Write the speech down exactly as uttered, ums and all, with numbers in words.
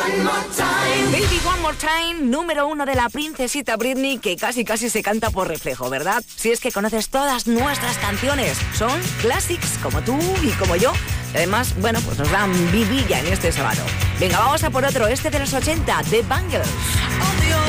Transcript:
Baby One More Time, número uno de la princesita Britney, que casi casi se canta por reflejo, ¿verdad? Si es que conoces todas nuestras canciones, son classics como tú y como yo. Además, bueno, pues nos dan vidilla en este sábado. Venga, vamos a por otro, este de los ochenta, The Bangles.